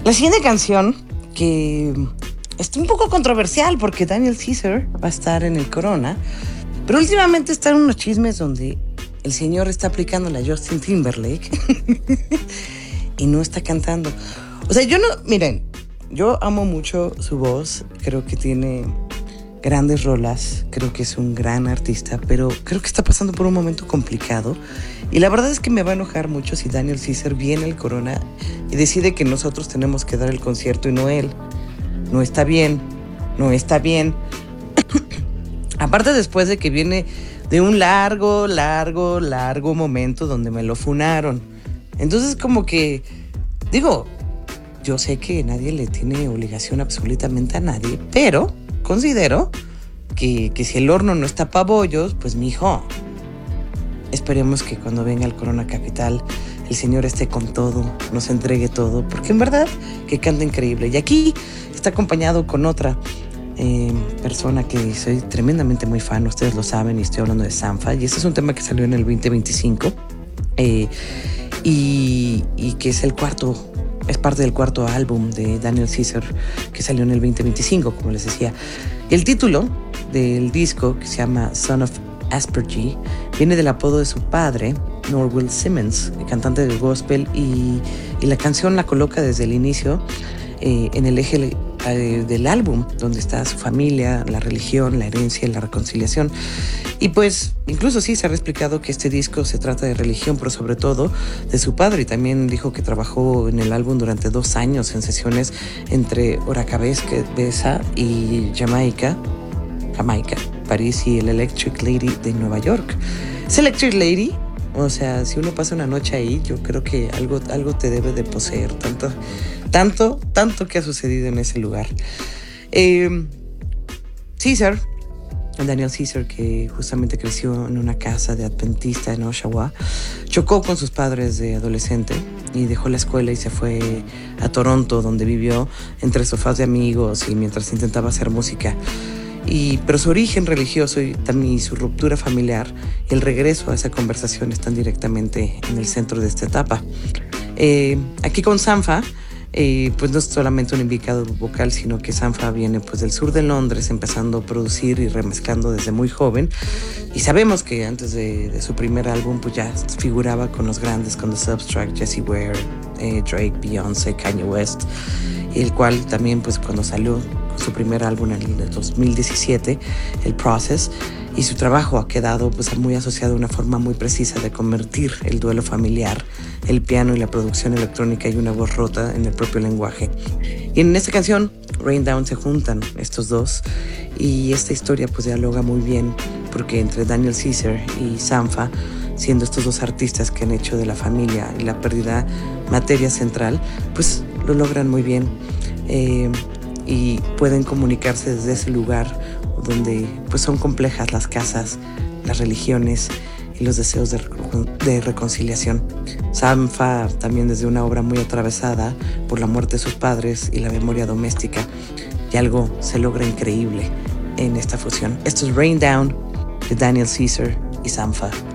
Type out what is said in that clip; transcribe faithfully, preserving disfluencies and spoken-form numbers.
La siguiente canción, que está un poco controversial porque Daniel Caesar va a estar en el Corona, pero últimamente están unos chismes donde el señor está aplicando la Justin Timberlake y no está cantando. O sea, yo no, miren, yo amo mucho su voz, creo que tiene grandes rolas, creo que es un gran artista, pero creo que está pasando por un momento complicado y la verdad es que me va a enojar mucho si Daniel Caesar viene al Corona y decide que nosotros tenemos que dar el concierto y no él. No está bien, no está bien. Aparte, después de que viene de un largo, largo, largo momento donde me lo funaron. Entonces, como que, digo, yo sé que nadie le tiene obligación absolutamente a nadie, pero considero que, que si el horno no está pa' bollos, pues mijo, esperemos que cuando venga el Corona Capital el señor esté con todo, nos entregue todo, porque en verdad que canta increíble. Y aquí está acompañado con otra eh, persona que soy tremendamente muy fan, ustedes lo saben, y estoy hablando de Sampha, y este es un tema que salió en el veinte veinticinco eh, y, y que es el cuarto, es parte del cuarto álbum de Daniel Caesar que salió en el veinte veinticinco, como les decía. El título del disco, que se llama Son of Aspergy, viene del apodo de su padre, Norwell Simmons, cantante del gospel, y, y la canción la coloca desde el inicio eh, en el eje eh, del álbum, donde está su familia, la religión, la herencia y la reconciliación. Y pues incluso sí se ha explicado que este disco se trata de religión, pero sobre todo de su padre, y también dijo que trabajó en el álbum durante dos años en sesiones entre Oracabeza y Jamaica, Jamaica, París y el Electric Lady de Nueva York. Es Electric Lady, o sea, si uno pasa una noche ahí, yo creo que algo, algo te debe de poseer, tanto, tanto, tanto que ha sucedido en ese lugar. Eh, Caesar, Daniel Caesar, que justamente creció en una casa de adventista en Oshawa, chocó con sus padres de adolescente y dejó la escuela y se fue a Toronto, donde vivió entre sofás de amigos y mientras intentaba hacer música. Y, pero su origen religioso y también su ruptura familiar y el regreso a esa conversación están directamente en el centro de esta etapa. Eh, aquí con Sampha, eh, pues no es solamente un invitado vocal, sino que Sampha viene pues del sur de Londres, empezando a producir y remezclando desde muy joven. Y sabemos que antes de, de su primer álbum pues ya figuraba con los grandes, con The Substract, Jessie Ware, eh, Drake, Beyoncé, Kanye West, el cual también pues cuando salió su primer álbum en el dos mil diecisiete, el Process, y su trabajo ha quedado pues muy asociado a una forma muy precisa de convertir el duelo familiar, el piano y la producción electrónica y una voz rota en el propio lenguaje. Y en esta canción, Rain Down, se juntan estos dos y esta historia pues dialoga muy bien porque entre Daniel Caesar y Sampha, siendo estos dos artistas que han hecho de la familia y la pérdida materia central, pues lo logran muy bien. Eh, y pueden comunicarse desde ese lugar donde pues son complejas las casas, las religiones y los deseos de, de reconciliación. Sampha también desde una obra muy atravesada por la muerte de sus padres y la memoria doméstica, y algo se logra increíble en esta fusión. Esto es Rain Down de Daniel Caesar y Sampha.